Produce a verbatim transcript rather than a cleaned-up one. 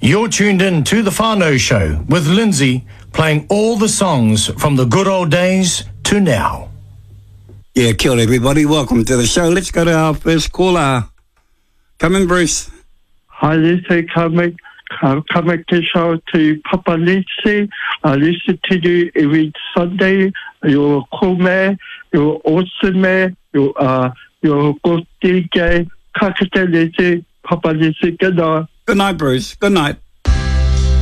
You're tuned in to The Whānau Show with Lindsay, playing all the songs from the good old days to now. Yeah, kia ora everybody. Welcome to the show. Let's go to our first caller. Come in, Bruce. Hi, Lisa. Coming, coming to show to Papa Lisa. I listen to you every Sunday. You're a cool man. You're awesome man. You're, uh, you're a good D J. Kakata Lisa. Papa Lisa. Good night. Good night, Bruce. Good night.